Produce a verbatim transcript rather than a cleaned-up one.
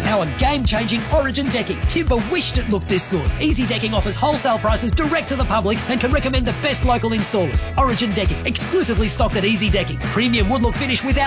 our game-changing Origin decking. Timber wished it looked this good. Easy Decking offers wholesale prices direct to the public and can recommend the best local installers. Origin Decking, exclusively stocked at Easy Decking. Premium wood look finish without